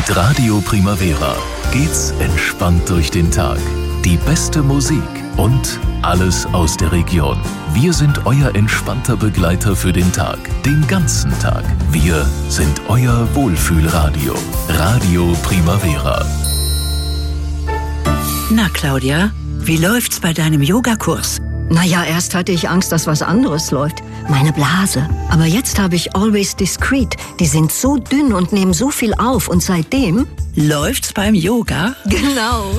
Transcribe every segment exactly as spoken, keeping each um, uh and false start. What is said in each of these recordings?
Mit Radio Primavera geht's entspannt durch den Tag. Die beste Musik und alles aus der Region. Wir sind euer entspannter Begleiter für den Tag, den ganzen Tag. Wir sind euer Wohlfühlradio. Radio Primavera. Na Claudia, wie läuft's bei deinem Yogakurs? Naja, erst hatte ich Angst, dass was anderes läuft. Meine Blase. Aber jetzt habe ich Always Discreet. Die sind so dünn und nehmen so viel auf. Und seitdem... Läuft's beim Yoga? Genau.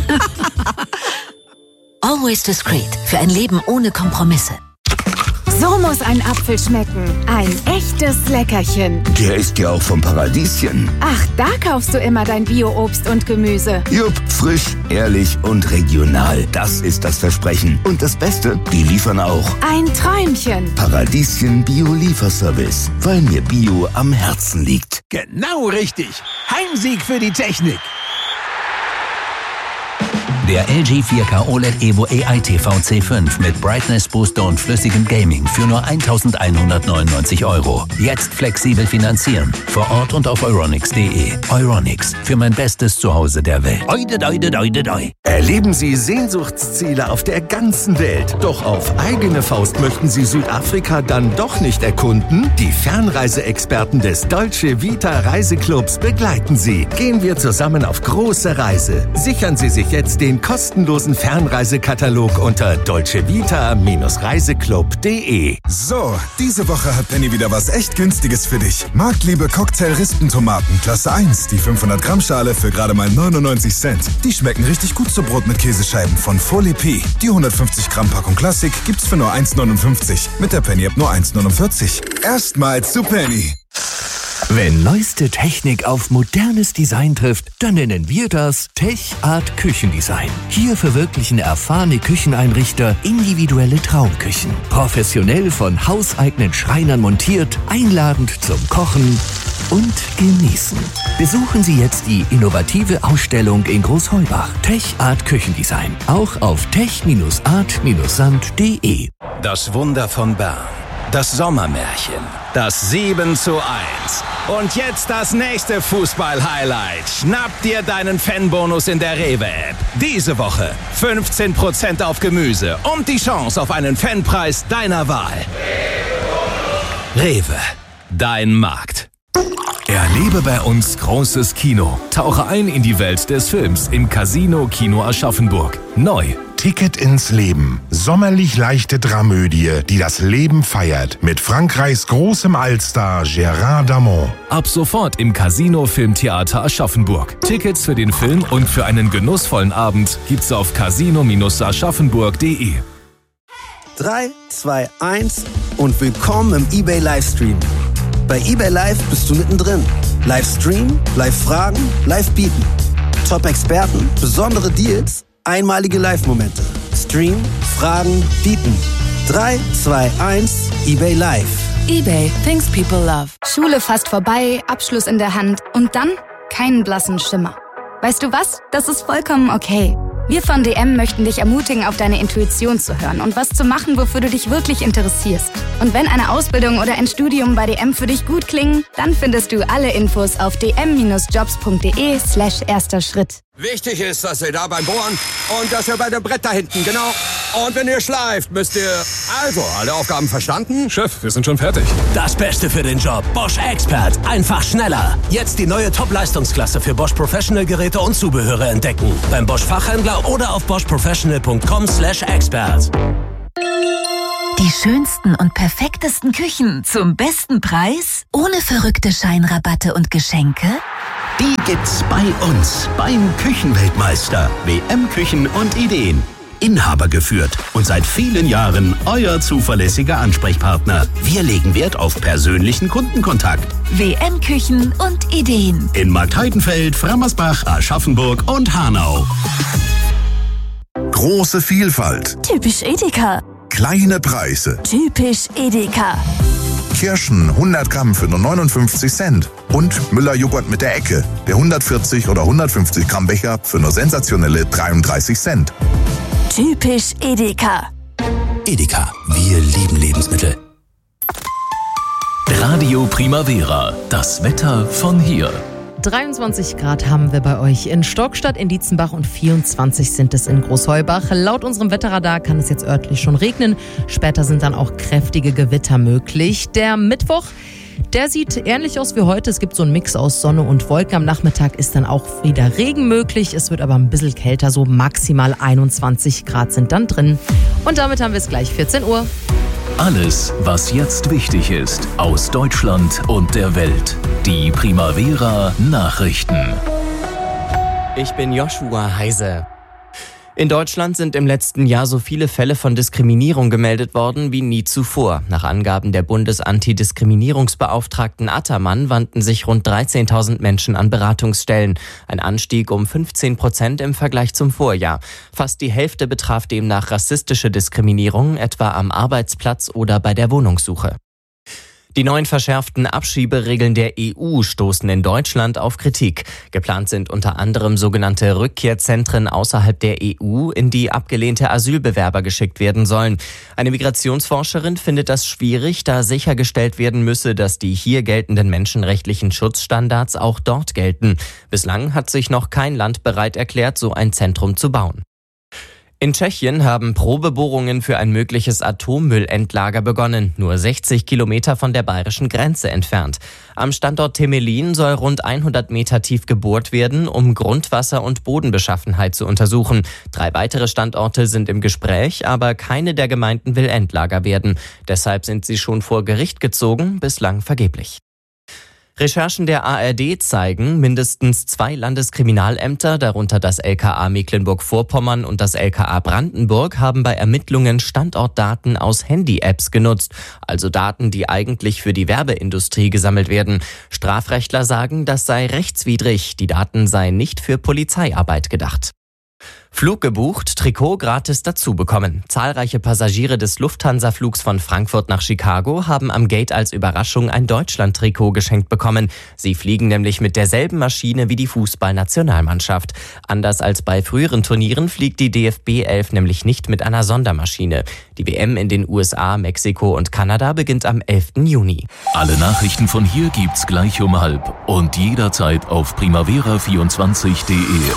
Always Discreet. Für ein Leben ohne Kompromisse. So muss ein Apfel schmecken. Ein echtes Leckerchen. Der ist ja auch vom Paradieschen. Ach, da kaufst du immer dein Bio-Obst und Gemüse. Jupp, frisch, ehrlich und regional. Das ist das Versprechen. Und das Beste, die liefern auch. Ein Träumchen. Paradieschen Bio-Lieferservice. Weil mir Bio am Herzen liegt. Genau richtig. Heimsieg für die Technik. Der L G vier K O L E D Evo A I T V C fünf mit Brightness Booster und flüssigem Gaming für nur eintausendeinhundertneunundneunzig Euro. Jetzt flexibel finanzieren. Vor Ort und auf euronics punkt de. Euronics. Für mein bestes Zuhause der Welt. Oide, oide, oide, oide. Erleben Sie Sehnsuchtsziele auf der ganzen Welt. Doch auf eigene Faust möchten Sie Südafrika dann doch nicht erkunden? Die Fernreiseexperten des Dolce Vita Reiseclubs begleiten Sie. Gehen wir zusammen auf große Reise. Sichern Sie sich jetzt den kostenlosen Fernreisekatalog unter dolcevita reiseclub punkt de. So, diese Woche hat Penny wieder was echt Günstiges für dich. Marktliebe Cocktail-Rispentomaten Klasse eins, die fünfhundert Gramm Schale für gerade mal neunundneunzig Cent. Die schmecken richtig gut zu Brot mit Käsescheiben von Folie P. Die hundertfünfzig Gramm Packung Klassik gibt's für nur eins neunundfünfzig. Mit der Penny App nur eins neunundvierzig. Erstmals zu Penny. Wenn neueste Technik auf modernes Design trifft, dann nennen wir das Tech Art Küchendesign. Hier verwirklichen erfahrene Kücheneinrichter individuelle Traumküchen. Professionell von hauseigenen Schreinern montiert, einladend zum Kochen und Genießen. Besuchen Sie jetzt die innovative Ausstellung in Großheubach. Tech Art Küchendesign. Auch auf tech art sand punkt de. Das Wunder von Bern. Das Sommermärchen. Das sieben zu eins. Und jetzt das nächste Fußball-Highlight. Schnapp dir deinen Fanbonus in der Rewe-App. Diese Woche fünfzehn Prozent auf Gemüse und die Chance auf einen Fanpreis deiner Wahl. Rewe. Dein Markt. Erlebe bei uns großes Kino. Tauche ein in die Welt des Films im Casino Kino Aschaffenburg. Neu. Ticket ins Leben. Sommerlich leichte Dramödie, die das Leben feiert. Mit Frankreichs großem Allstar Gérard Darmon. Ab sofort im Casino Filmtheater Aschaffenburg. Tickets für den Film und für einen genussvollen Abend gibt's auf casino aschaffenburg punkt de. drei, zwei, eins und willkommen im eBay Livestream. Bei eBay Live bist du mittendrin. Livestream, Live-Fragen, Live-Bieten. Top-Experten, besondere Deals, einmalige Live-Momente. Stream, Fragen, Bieten. drei, zwei, eins, eBay Live. eBay, things people love. Schule fast vorbei, Abschluss in der Hand und dann keinen blassen Schimmer. Weißt du was? Das ist vollkommen okay. Wir von D M möchten dich ermutigen, auf deine Intuition zu hören und was zu machen, wofür du dich wirklich interessierst. Und wenn eine Ausbildung oder ein Studium bei D M für dich gut klingen, dann findest du alle Infos auf d m jobs punkt de slash erster Schritt. Wichtig ist, dass ihr da beim Bohren und dass ihr bei dem Brett da hinten, genau. Und wenn ihr schleift, müsst ihr... Also, alle Aufgaben verstanden? Chef, wir sind schon fertig. Das Beste für den Job. Bosch Expert. Einfach schneller. Jetzt die neue Top-Leistungsklasse für Bosch Professional Geräte und Zubehöre entdecken. Beim Bosch Fachhändler oder auf bosch professional punkt com slash expert. Die schönsten und perfektesten Küchen zum besten Preis? Ohne verrückte Scheinrabatte und Geschenke? Die gibt's bei uns, beim Küchenweltmeister. W M Küchen und Ideen. Inhaber geführt und seit vielen Jahren euer zuverlässiger Ansprechpartner. Wir legen Wert auf persönlichen Kundenkontakt. W M Küchen und Ideen. In Marktheidenfeld, Frammersbach, Aschaffenburg und Hanau. Große Vielfalt. Typisch Edeka. Kleine Preise. Typisch Edeka. Kirschen hundert Gramm für nur neunundfünfzig Cent. Und Müller-Joghurt mit der Ecke. Der hundertvierzig oder hundertfünfzig Gramm Becher für nur sensationelle dreiunddreißig Cent. Typisch Edeka. Edeka, wir lieben Lebensmittel. Radio Primavera, das Wetter von hier. dreiundzwanzig Grad haben wir bei euch in Stockstadt, in Dietzenbach und vierundzwanzig sind es in Großheubach. Laut unserem Wetterradar kann es jetzt örtlich schon regnen. Später sind dann auch kräftige Gewitter möglich. Der Mittwoch, der sieht ähnlich aus wie heute. Es gibt so einen Mix aus Sonne und Wolken. Am Nachmittag ist dann auch wieder Regen möglich. Es wird aber ein bisschen kälter, so maximal einundzwanzig Grad sind dann drin. Und damit haben wir es gleich vierzehn Uhr. Alles, was jetzt wichtig ist, aus Deutschland und der Welt. Die Primavera Nachrichten. Ich bin Joshua Heise. In Deutschland sind im letzten Jahr so viele Fälle von Diskriminierung gemeldet worden wie nie zuvor. Nach Angaben der Bundesantidiskriminierungsbeauftragten Attermann wandten sich rund dreizehntausend Menschen an Beratungsstellen. Ein Anstieg um fünfzehn Prozent im Vergleich zum Vorjahr. Fast die Hälfte betraf demnach rassistische Diskriminierung, etwa am Arbeitsplatz oder bei der Wohnungssuche. Die neuen verschärften Abschieberegeln der E U stoßen in Deutschland auf Kritik. Geplant sind unter anderem sogenannte Rückkehrzentren außerhalb der E U, in die abgelehnte Asylbewerber geschickt werden sollen. Eine Migrationsforscherin findet das schwierig, da sichergestellt werden müsse, dass die hier geltenden menschenrechtlichen Schutzstandards auch dort gelten. Bislang hat sich noch kein Land bereit erklärt, so ein Zentrum zu bauen. In Tschechien haben Probebohrungen für ein mögliches Atommüllendlager begonnen, nur sechzig Kilometer von der bayerischen Grenze entfernt. Am Standort Temelin soll rund hundert Meter tief gebohrt werden, um Grundwasser- und Bodenbeschaffenheit zu untersuchen. Drei weitere Standorte sind im Gespräch, aber keine der Gemeinden will Endlager werden. Deshalb sind sie schon vor Gericht gezogen, bislang vergeblich. Recherchen der A R D zeigen, mindestens zwei Landeskriminalämter, darunter das L K A Mecklenburg-Vorpommern und das L K A Brandenburg, haben bei Ermittlungen Standortdaten aus Handy-Apps genutzt, also Daten, die eigentlich für die Werbeindustrie gesammelt werden. Strafrechtler sagen, das sei rechtswidrig, die Daten seien nicht für Polizeiarbeit gedacht. Flug gebucht, Trikot gratis dazu bekommen. Zahlreiche Passagiere des Lufthansa-Flugs von Frankfurt nach Chicago haben am Gate als Überraschung ein Deutschland-Trikot geschenkt bekommen. Sie fliegen nämlich mit derselben Maschine wie die Fußballnationalmannschaft. Anders als bei früheren Turnieren fliegt die D F B elf nämlich nicht mit einer Sondermaschine. Die W M in den U S A, Mexiko und Kanada beginnt am elften Juni. Alle Nachrichten von hier gibt's gleich um halb und jederzeit auf primavera vierundzwanzig punkt de.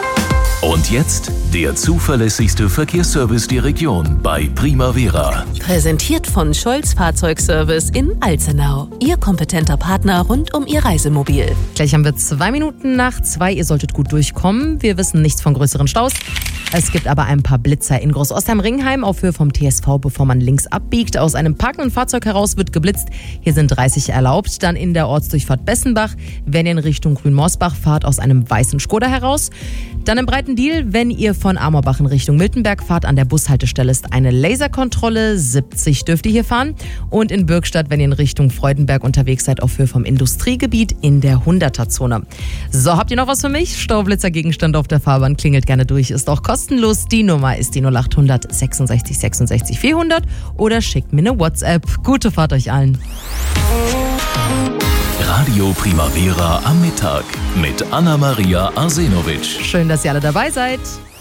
Und jetzt der zuverlässigste Verkehrsservice der Region bei Primavera. Präsentiert von Scholz Fahrzeugservice in Alzenau. Ihr kompetenter Partner rund um Ihr Reisemobil. Gleich haben wir zwei Minuten nach zwei. Ihr solltet gut durchkommen. Wir wissen nichts von größeren Staus. Es gibt aber ein paar Blitzer in Großostheim-Ringheim auf Höhe vom T S V, bevor man links abbiegt. Aus einem parkenden Fahrzeug heraus wird geblitzt. Hier sind dreißig erlaubt. Dann in der Ortsdurchfahrt Bessenbach, wenn ihr in Richtung Grünmorsbach fahrt, aus einem weißen Skoda heraus. Dann im Breiten Deal, wenn ihr von Amorbach in Richtung Miltenberg fahrt, an der Bushaltestelle ist eine Laserkontrolle, siebzig dürft ihr hier fahren. Und in Bürgstadt, wenn ihr in Richtung Freudenberg unterwegs seid, auf Höhe vom Industriegebiet in der hunderter-Zone. So, habt ihr noch was für mich? Staublitzergegenstand auf der Fahrbahn, klingelt gerne durch, ist auch kostenlos. Die Nummer ist die null acht hundert sechsundsechzig sechsundsechzig vierhundert oder schickt mir eine WhatsApp. Gute Fahrt euch allen. Radio Primavera am Mittag mit Anna-Maria Arsenovic. Schön, dass ihr alle dabei seid.